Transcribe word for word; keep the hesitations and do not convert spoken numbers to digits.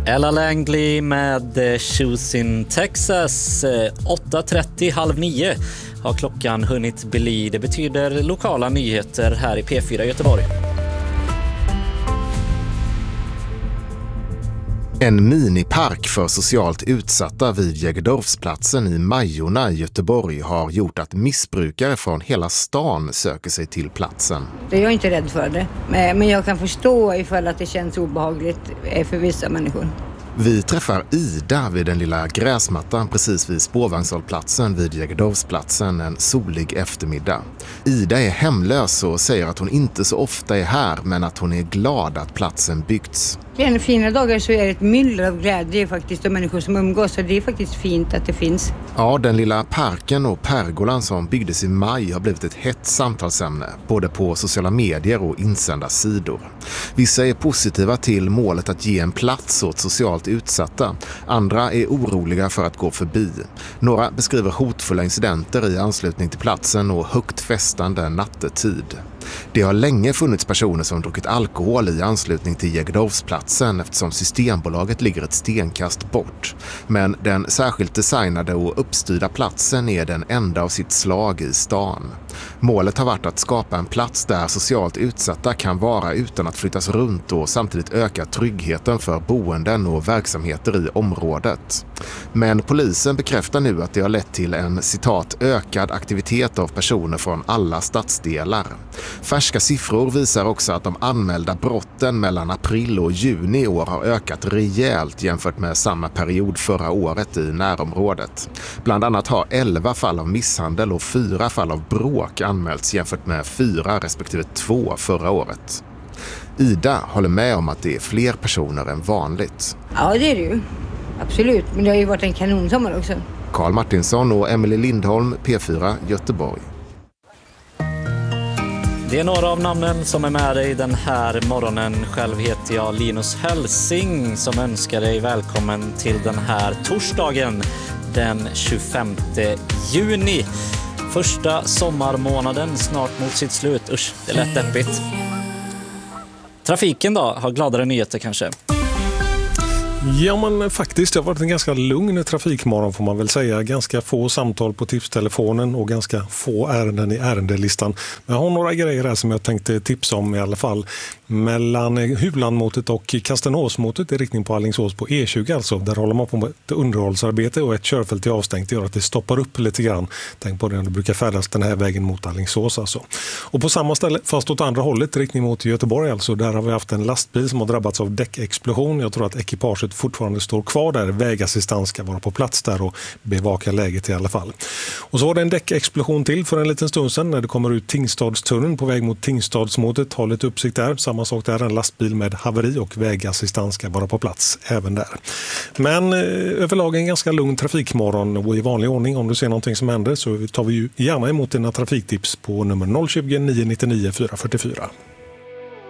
Ella Langley med Shoes in Texas. åtta trettio, halv nio har klockan hunnit bli. Det betyder lokala nyheter här i P fyra Göteborg. En minipark för socialt utsatta vid Jägerdorfsplatsen i Majorna i Göteborg har gjort att missbrukare från hela stan söker sig till platsen. Jag är inte rädd för det, men jag kan förstå ifall att det känns obehagligt för vissa människor. Vi träffar Ida vid den lilla gräsmattan precis vid spårvagnshållplatsen vid Jägerdorfsplatsen en solig eftermiddag. Ida är hemlös och säger att hon inte så ofta är här, men att hon är glad att platsen byggts. En fina dagar så är det ett myller av glädje faktiskt och människor som umgås, så det är faktiskt fint att det finns. Ja, den lilla parken och pergolan som byggdes i maj har blivit ett hett samtalsämne, både på sociala medier och insända sidor. Vissa är positiva till målet att ge en plats åt socialt utsatta. Andra är oroliga för att gå förbi. Några beskriver hotfulla incidenter i anslutning till platsen och högt festande nattetid. Det har länge funnits personer som druckit alkohol i anslutning till Jägerdorfsplatsen eftersom Systembolaget ligger ett stenkast bort. Men den särskilt designade och uppstyrda platsen är den enda av sitt slag i stan. Målet har varit att skapa en plats där socialt utsatta kan vara utan att flyttas runt och samtidigt öka tryggheten för boenden och verksamheter i området. Men polisen bekräftar nu att det har lett till en citat ökad aktivitet av personer från alla stadsdelar. Färska siffror visar också att de anmälda brotten mellan april och juni i år har ökat rejält jämfört med samma period förra året i närområdet. Bland annat har elva fall av misshandel och fyra fall av bråk anmälts jämfört med fyra respektive två förra året. Ida håller med om att det är fler personer än vanligt. Ja, det är det ju. Absolut, men det har ju varit en kanonsommar också. Karl Martinsson och Emily Lindholm, P fyra Göteborg. Det är några av namnen som är med dig den här morgonen. Själv heter jag Linus Helsing som önskar dig välkommen till den här torsdagen den tjugofemte juni. Första sommarmånaden snart mot sitt slut. Usch, det är lätt deppigt. Trafiken då, har gladare nyheter kanske? Ja, men faktiskt, det har varit en ganska lugn trafikmorgon får man väl säga. Ganska få samtal på tipstelefonen och ganska få ärenden i ärendelistan. Men jag har några grejer här som jag tänkte tipsa om i alla fall. Mellan Huvudlandmotet och Kastenåsmotet i riktning på Alingsås på E tjugo alltså. Där håller man på med ett underhållsarbete och ett körfält är avstängt. Det gör att det stoppar upp lite grann. Tänk på det när du brukar färdas den här vägen mot Alingsås alltså. Och på samma ställe, fast åt andra hållet, riktning mot Göteborg alltså. Där har vi haft en lastbil som har drabbats av däckexplosion. Jag tror att ekipaget fortfarande står kvar där. Vägassistans ska vara på plats där och bevaka läget i alla fall. Och så var det en däckexplosion till för en liten stund sedan när det kommer ut Tingstadstunneln på väg mot Tingstadsmotet. Har lite uppsikt där. Samma sak där, en lastbil med haveri och vägassistans ska vara på plats även där. Men eh, överlag en ganska lugn trafikmorgon och i vanlig ordning om du ser någonting som händer så tar vi ju gärna emot dina trafiktips på nummer noll tjugo, nio nio nio, fyra fyra fyra.